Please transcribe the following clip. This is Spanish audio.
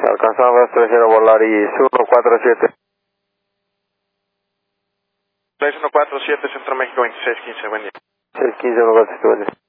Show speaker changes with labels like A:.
A: Alcanzamos 30 Volaris 147.
B: 3147, Centro México 2615, buen día.
A: 615, 147.